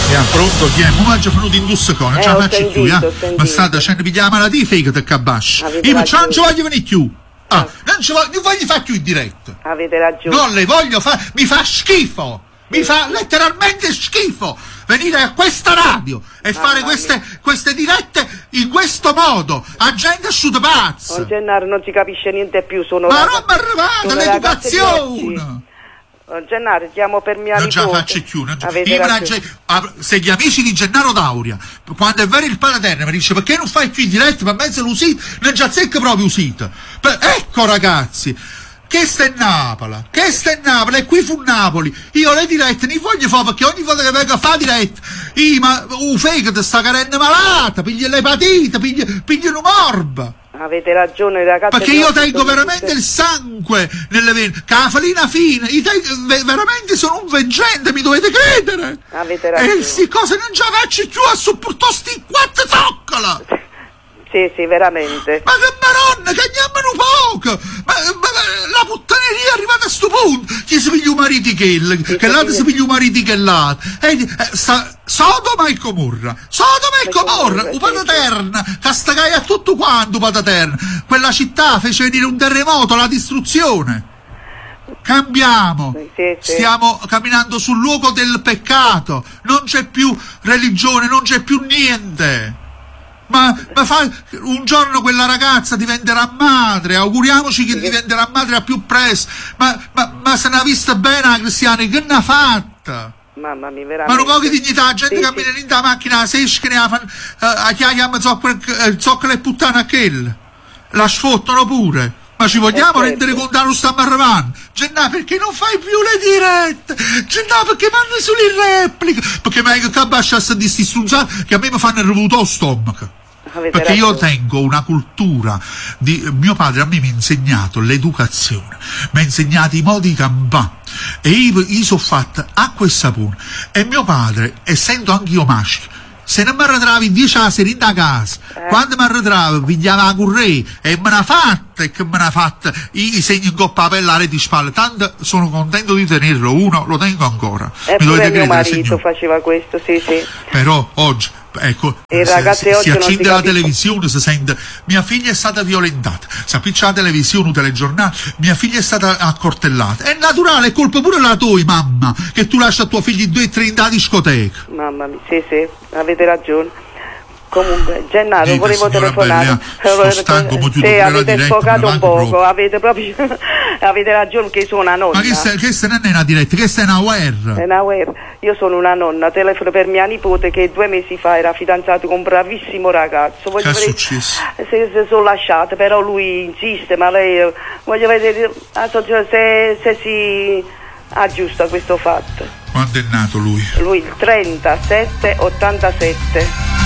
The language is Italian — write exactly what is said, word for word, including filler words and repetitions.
Pronto? Chi è? Ma già venuto in due secondi, non ce la faccio più, eh? Ma sta dicendo pigliare la malattia, fake te cabasci. Io non ci voglio venire più. Ah, non ci voglio, non voglio fare più in diretta. Avete ragione. Non le voglio fare, mi fa schifo. Mi fa letteralmente schifo venire a questa radio e Mamma fare queste, queste dirette in questo modo. A gente asciutta pazza. Oh, Gennaro non si capisce niente più. Sono Ma non mi arrivate, l'educazione. Gennaro, chiamo per mia non nipote. Non ce la faccio più. Non io se gli amici di Gennaro Dauria, quando è vero il Palaterna, mi dice perché non fai più in diretta, ma mezzo l'usito, non ci azzecca proprio usito. Ecco ragazzi, che sta in Napoli, che sta in Napoli, e qui fu Napoli. Io le dirette ne voglio fare perché ogni volta che vengo a fare diretta, io ma un fegato sta carenne malata, piglia l'epatite, piglia, piglia un morbo. Avete ragione ragazzi. Perché io tengo veramente tutte... il sangue nelle vene, che la farina fine, io tengo, veramente sono un veggente, mi dovete credere. Avete ragione. E sti cose non ce la faccio più a sopportare sti quattro zoccola. Sì, sì, veramente. Ma che maronna, che andiamo poco! Ma, ma, ma la puttaneria è arrivata a sto punto! Chi si piglia un marito che il, sì, che l'altro si piglia un marito che l'altro. E, eh, sta, Sodoma e Gomorra! Sodoma e Gomorra! Un Pataterna! Castagai a tutto quanto Pataterna! Quella città fece venire un terremoto, la distruzione! Cambiamo, sì, sì. Stiamo camminando sul luogo del peccato, non c'è più religione, non c'è più niente. Ma, ma fa, un giorno quella ragazza diventerà madre, auguriamoci che diventerà madre a più presto, ma, ma, ma se ne ha vista bene la Cristiana, che ne ha fatta? Mamma mia, veramente. Ma non pochi dignità, la gente sì, cammina sì. in la macchina, se esce, ne fa, a chiagliamo zoccola e puttana a quella, la sfottano pure. Ma ci vogliamo eh, rendere conto che non stiamo arrivando? Gennà, perché non fai più le dirette? Gennà, perché vanno solo in replica? Perché meglio che abbasciasse di sti strunzati che a me mi fanno il revuto allo stomaco. Avete perché ragione. io tengo una cultura di mio padre, a me mi ha insegnato l'educazione, mi ha insegnato i modi di campare e io, io sono fatta acqua e sapone e mio padre, essendo anch'io maschio, se non mi arretravi in dieci sera in da casa, eh. quando mi arretravo pigliava la currei e me l'ha fatta e che me l'ha fatta i, i segni in coppa a pellare di spalle, tanto sono contento di tenerlo, uno lo tengo ancora. E mi dovete mio credere, marito signor. faceva questo, sì sì. Però oggi ecco, e se, ragazzi, se, oggi si accende si la capisce. televisione, si sente mia figlia è stata violentata, si appiccia la televisione, un telegiornale, mia figlia è stata accortellata, è naturale, è colpa pure la tua mamma che tu lasci a tuo figlio in due e tre in da discoteca. Mamma mia, sì sì, avete ragione. Comunque, Gennaro, Dite, volevo telefonare. Sto stanco, mo chiudo sì, pure la avete diretta, sfocato un poco, proprio. avete proprio avete ragione che sono una nonna. Ma che stai, che stai non è una diretta, che stai una guerra? È una guerra. Io sono una nonna, telefono per mia nipote che due mesi fa era fidanzato con un bravissimo ragazzo. Voglio che è vedere, successo? Se, se sono lasciate, però lui insiste, ma lei voglio vedere se, se si aggiusta questo fatto. Quando è nato lui? Lui il trentasette ottantasette.